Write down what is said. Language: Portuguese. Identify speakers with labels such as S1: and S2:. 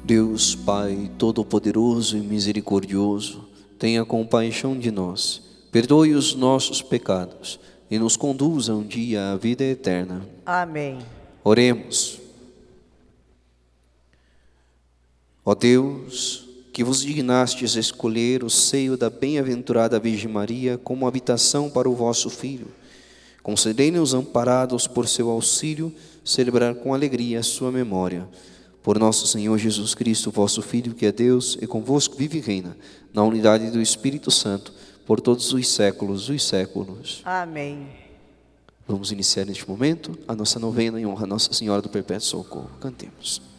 S1: Deus Pai Todo-Poderoso e Misericordioso, tenha compaixão de nós, perdoe os nossos pecados e nos conduza um dia à vida eterna.
S2: Amém.
S1: Oremos. Ó Deus, que vos dignastes escolher o seio da bem-aventurada Virgem Maria como habitação para o vosso Filho, concedei-nos, amparados por seu auxílio, celebrar com alegria a sua memória. Por nosso Senhor Jesus Cristo, vosso Filho, que é Deus e convosco vive e reina, na unidade do Espírito Santo, por todos os séculos dos séculos.
S2: Amém.
S1: Vamos iniciar neste momento a nossa novena em honra a Nossa Senhora do Perpétuo Socorro. Cantemos.